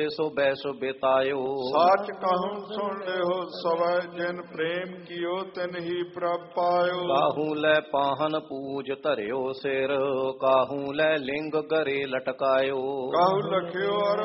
ਸੋ ਬੈਸੋ ਬਿਤਾਇਓ। ਸਾਚ ਕਹੂੰ ਸੁਣ ਲਿਓ ਸਵੈ ਜਿਨ ਪ੍ਰੇਮ ਕੀਓ ਤਿਨ ਹੀ ਪ੍ਰਭ ਪਾਇਓ। ਕਾਹੂ ਲੈ ਪਾਹਨ ਪੂਜ ਧਰਿਓ ਸਿਰ ਕਾਹੂ ਲੈ ਲਿੰਗ ਗਰੇ ਲਟਕਾਇਓ। ਕਾਹੂ ਲਖਿਓ ਅਰ